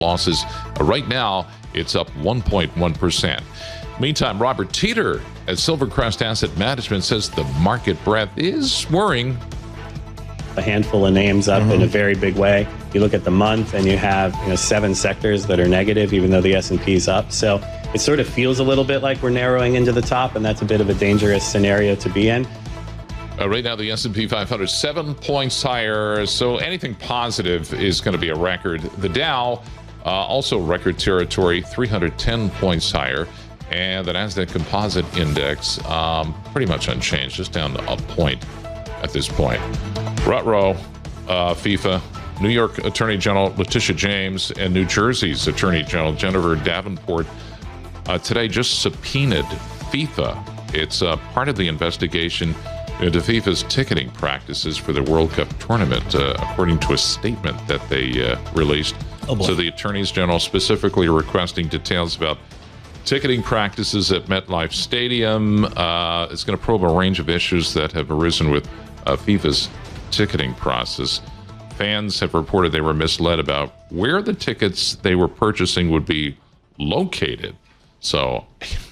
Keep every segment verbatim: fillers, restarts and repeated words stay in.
losses. Right now, it's up one point one percent. Meantime, Robert Teeter at Silvercrest Asset Management says the market breadth is worrying. A handful of names up mm-hmm. in a very big way. You look at the month and you have you know, seven sectors that are negative, even though the S and P is up. So it sort of feels a little bit like we're narrowing into the top, and that's a bit of a dangerous scenario to be in. Uh, right now, the S and P five hundred, seven points higher. So anything positive is going to be a record. The Dow, uh, also record territory, three hundred ten points higher. And the NASDAQ Composite Index, um, pretty much unchanged, just down a point at this point. Rutro, uh, FIFA, New York Attorney General Letitia James, and New Jersey's Attorney General Jennifer Davenport uh, today just subpoenaed FIFA. It's uh, part of the investigation into FIFA's ticketing practices for the World Cup tournament, uh, according to a statement that they uh, released. Oh boy. So the attorneys general specifically requesting details about ticketing practices at MetLife Stadium. Uh, it's going to probe a range of issues that have arisen with uh, FIFA's ticketing process. Fans have reported they were misled about where the tickets they were purchasing would be located. So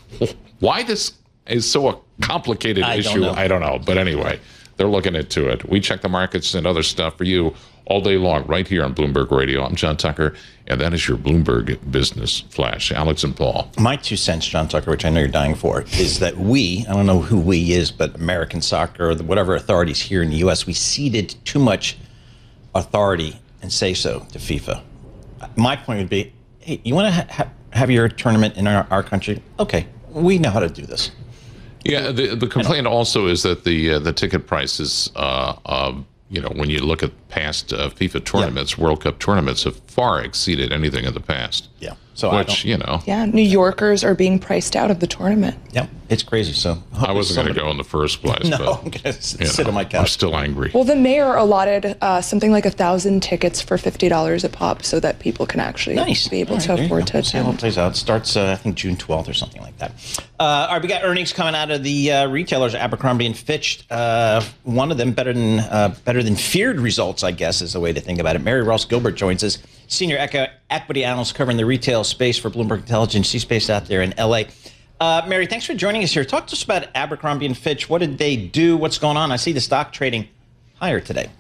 why this is so a complicated I issue, don't I don't know. But anyway, they're looking into it. We check the markets and other stuff for you all day long right here on Bloomberg Radio. I'm John Tucker, and that is your Bloomberg Business Flash. Alex and Paul. My two cents, John Tucker, which I know you're dying for, is that we, I don't know who we is, but American soccer or whatever authorities here in the U S, we ceded too much authority and say so to FIFA. My point would be, hey, you want to ha- ha- have your tournament in our, our country? Okay, we know how to do this. Yeah, the, the complaint also is that the uh, the ticket prices, uh, uh, you know, when you look at past uh, FIFA tournaments, yeah. World Cup tournaments, have far exceeded anything in the past. Yeah. So Which, you know. Yeah, New Yorkers are being priced out of the tournament. Yeah, it's crazy. So I wasn't going to go in the first place. No, but, I'm going to sit know, on my couch. I'm still angry. Well, the mayor allotted uh, something like a thousand tickets for fifty dollars a pop so that people can actually nice. be able right, to afford to we'll see how it attend. plays out. It starts, uh, I think, June twelfth or something like that. Uh, all right, we got earnings coming out of the uh, retailers, Abercrombie and Fitch. Uh, one of them better than uh, better than feared results, I guess, is the way to think about it. Mary Ross Gilbert joins us, senior eco- equity analyst covering the retail space for Bloomberg Intelligence. She's based out there in L A. Uh, Mary, thanks for joining us here. Talk to us about Abercrombie and Fitch. What did they do? What's going on? I see the stock trading higher today.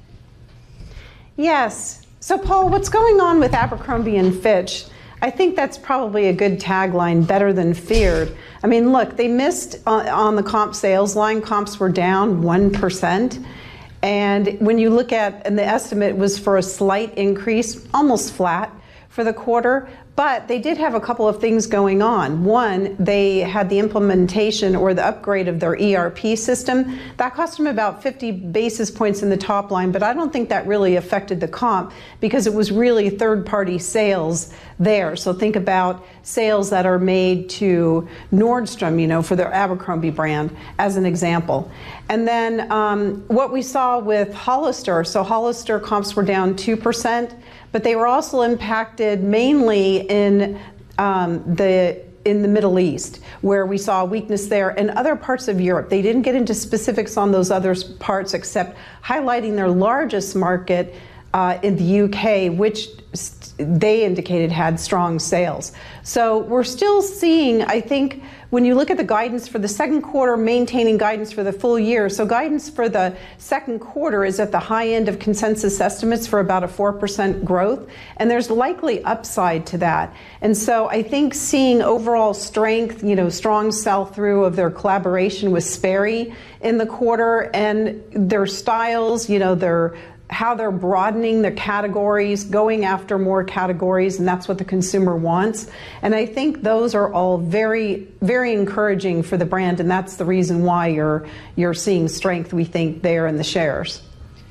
Yes. So, Paul, what's going on with Abercrombie and Fitch? I think that's probably a good tagline, better than feared. I mean, look, they missed on, on the comp sales line. Comps were down one percent. And when you look at, and the estimate was for a slight increase, almost flat for the quarter. But they did have a couple of things going on. One, they had the implementation or the upgrade of their E R P system. That cost them about fifty basis points in the top line, but I don't think that really affected the comp because it was really third-party sales there. So think about sales that are made to Nordstrom, you know, for their Abercrombie brand, as an example. And then um, what we saw with Hollister, so Hollister comps were down two percent. But they were also impacted mainly in um, the in the Middle East, where we saw weakness there, and other parts of Europe. They didn't get into specifics on those other parts, except highlighting their largest market uh, in the U K, which they indicated had strong sales. So we're still seeing, I think, when you look at the guidance for the second quarter, maintaining guidance for the full year. So guidance for the second quarter is at the high end of consensus estimates for about a four percent growth. And there's likely upside to that. And so I think seeing overall strength, you know, strong sell-through of their collaboration with Sperry in the quarter and their styles, you know, their how they're broadening their categories, going after more categories, and that's what the consumer wants. And I think those are all very, very encouraging for the brand, and that's the reason why you're you're seeing strength, we think, there in the shares.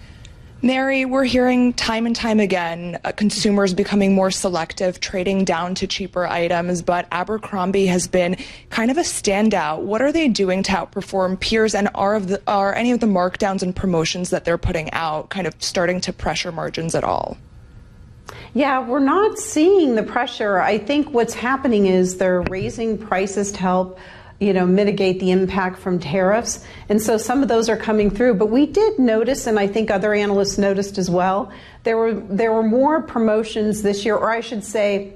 Mary, we're hearing time and time again uh, consumers becoming more selective, trading down to cheaper items, but Abercrombie has been kind of a standout. What are they doing to outperform peers, and are, of the, are any of the markdowns and promotions that they're putting out kind of starting to pressure margins at all? Yeah, we're not seeing the pressure. I think what's happening is they're raising prices to help you know, mitigate the impact from tariffs. And so some of those are coming through. But we did notice, and I think other analysts noticed as well, there were there were more promotions this year, or I should say